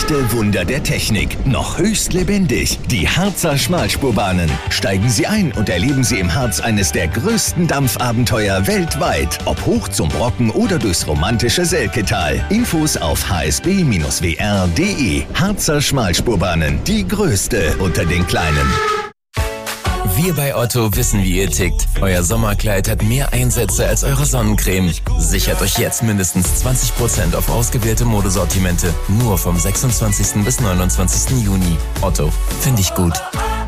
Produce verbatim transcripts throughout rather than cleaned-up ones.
Echte Wunder der Technik, noch höchst lebendig. Die Harzer Schmalspurbahnen. Steigen Sie ein und erleben Sie im Harz eines der größten Dampfabenteuer weltweit. Ob hoch zum Brocken oder durchs romantische Selketal. Infos auf h s b Bindestrich w r punkt d e. Harzer Schmalspurbahnen. Die größte unter den kleinen. Wir bei Otto wissen, wie ihr tickt. Euer Sommerkleid hat mehr Einsätze als eure Sonnencreme. Sichert euch jetzt mindestens zwanzig Prozent auf ausgewählte Modesortimente. Nur vom sechsundzwanzigsten bis neunundzwanzigsten Juni. Otto, finde ich gut.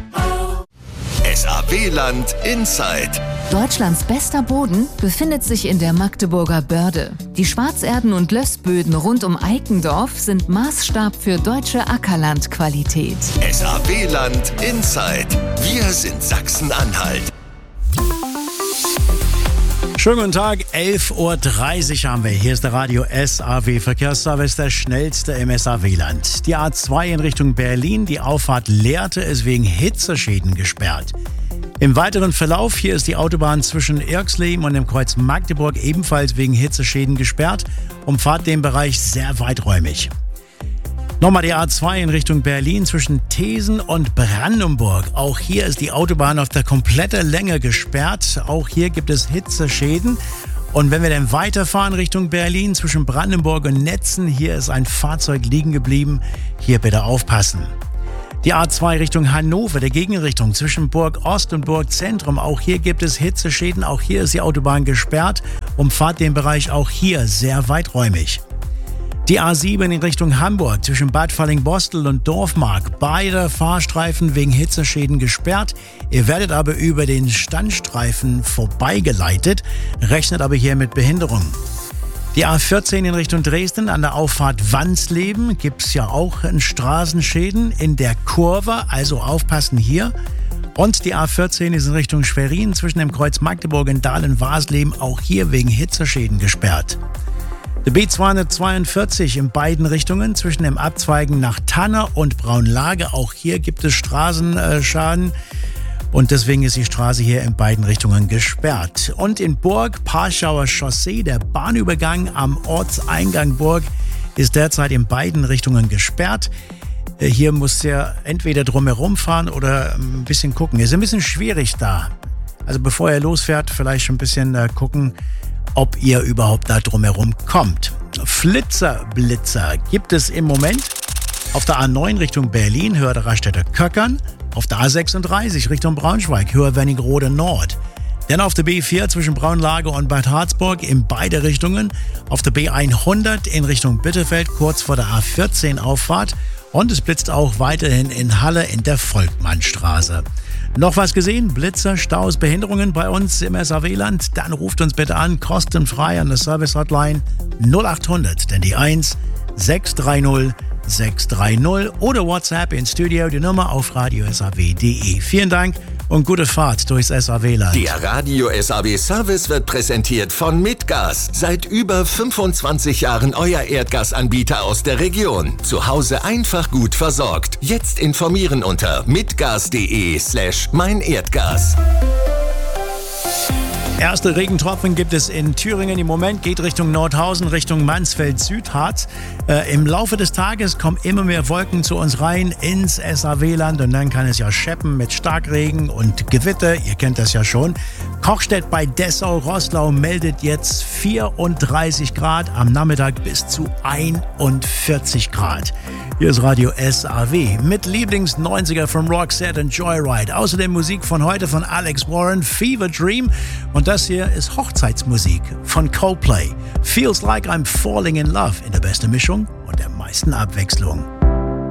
S A W-Land Inside. Deutschlands bester Boden befindet sich in der Magdeburger Börde. Die Schwarzerden- und Lössböden rund um Eikendorf sind Maßstab für deutsche Ackerlandqualität. S A W-Land Inside. Wir sind Sachsen-Anhalt. Schönen guten Tag, elf Uhr dreißig haben wir. Hier ist der Radio S A W Verkehrsservice, der schnellste im S A W-Land. Die A zwei in Richtung Berlin, die Auffahrt Lehrte ist wegen Hitzeschäden gesperrt. Im weiteren Verlauf, hier ist die Autobahn zwischen Irxleben und dem Kreuz Magdeburg ebenfalls wegen Hitzeschäden gesperrt. Umfahrt den Bereich sehr weiträumig. Nochmal die A zwei in Richtung Berlin zwischen Thesen und Brandenburg. Auch hier ist die Autobahn auf der kompletten Länge gesperrt. Auch hier gibt es Hitzeschäden. Und wenn wir dann weiterfahren Richtung Berlin zwischen Brandenburg und Netzen, hier ist ein Fahrzeug liegen geblieben. Hier bitte aufpassen. Die A zwei Richtung Hannover, der Gegenrichtung zwischen Burg Ost und Burg Zentrum. Auch hier gibt es Hitzeschäden. Auch hier ist die Autobahn gesperrt. Umfahrt den Bereich auch hier sehr weiträumig. Die A sieben in Richtung Hamburg zwischen Bad Falling-Bostel und Dorfmark. Beide Fahrstreifen wegen Hitzeschäden gesperrt. Ihr werdet aber über den Standstreifen vorbeigeleitet, rechnet aber hier mit Behinderung. Die A vierzehn in Richtung Dresden an der Auffahrt Wansleben gibt es ja auch Straßenschäden in der Kurve, also aufpassen hier. Und die A vierzehn ist in Richtung Schwerin zwischen dem Kreuz Magdeburg und Dahlen-Wasleben auch hier wegen Hitzeschäden gesperrt. Die B zweihundertzweiundvierzig in beiden Richtungen zwischen dem Abzweigen nach Tanner und Braunlage. Auch hier gibt es Straßenschaden und deswegen ist die Straße hier in beiden Richtungen gesperrt. Und in Burg, Parschauer Chaussee, der Bahnübergang am Ortseingang Burg ist derzeit in beiden Richtungen gesperrt. Hier muss ihr entweder drumherum fahren oder ein bisschen gucken. Ist ein bisschen schwierig da. Also bevor ihr losfährt, vielleicht schon ein bisschen äh, gucken, ob ihr überhaupt da drumherum kommt. Flitzerblitzer gibt es im Moment auf der A neun Richtung Berlin, Höhe der Raststätte Köckern, auf der A sechsunddreißig Richtung Braunschweig, Höhe Wernigerode Nord. Dann auf der B vier zwischen Braunlage und Bad Harzburg in beide Richtungen, auf der B hundert in Richtung Bitterfeld, kurz vor der A vierzehn Auffahrt. Und es blitzt auch weiterhin in Halle in der Volkmannstraße. Noch was gesehen? Blitzer, Staus, Behinderungen bei uns im S A W-Land? Dann ruft uns bitte an, kostenfrei an der Service-Hotline null acht hundert, denn die eins sechs drei null sechs drei null oder WhatsApp ins Studio, die Nummer auf radio s a w punkt d e. Vielen Dank und gute Fahrt durchs S A W-Land. Der Radio S A W-Service wird präsentiert von Mitgas. Seit über fünfundzwanzig Jahren euer Erdgasanbieter aus der Region. Zu Hause einfach gut versorgt. Jetzt informieren unter mitgas.de slash mein Erdgas. Erste Regentropfen gibt es in Thüringen. Im Moment geht Richtung Nordhausen, Richtung Mansfeld-Südharz. Äh, Im Laufe des Tages kommen immer mehr Wolken zu uns rein ins S A W-Land und dann kann es ja scheppen mit Starkregen und Gewitter. Ihr kennt das ja schon. Kochstedt bei Dessau-Roßlau meldet jetzt vierunddreißig Grad, am Nachmittag bis zu einundvierzig Grad. Hier ist Radio S A W mit Lieblings-neunziger von Roxette und Joyride. Außerdem Musik von heute von Alex Warren, Fever Dream. Und das hier ist Hochzeitsmusik von Coldplay. Feels like I'm falling in love in der besten Mischung und der meisten Abwechslung.